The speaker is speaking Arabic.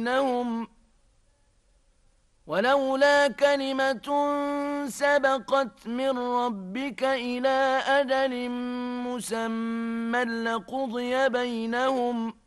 بينهم ولولا كلمة سبقت من ربك إلى أجل مسمى لقضي بينهم